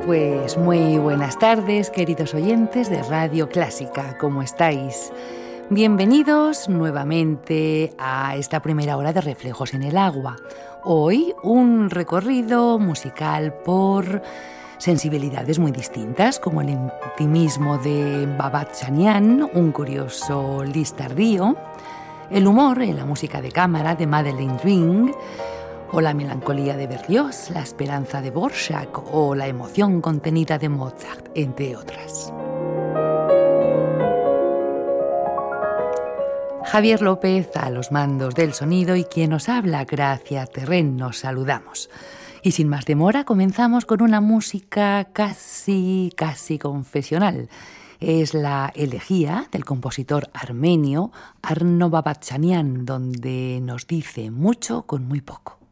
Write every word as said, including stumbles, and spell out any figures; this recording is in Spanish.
Pues muy buenas tardes, queridos oyentes de Radio Clásica, ¿cómo estáis? Bienvenidos nuevamente a esta primera hora de Reflejos en el Agua. Hoy un recorrido musical por sensibilidades muy distintas, como el intimismo de Babat-Chanian, un curioso Lis tardío, el humor en la música de cámara de Madeleine Ring, o la melancolía de Berlioz, la esperanza de Dvorak o la emoción contenida de Mozart, entre otras. Javier López a los mandos del sonido y quien nos habla, Gracia Terren, nos saludamos. Y sin más demora comenzamos con una música casi, casi confesional. Es la elegía del compositor armenio Arno Babat-Chanian, donde nos dice mucho con muy poco.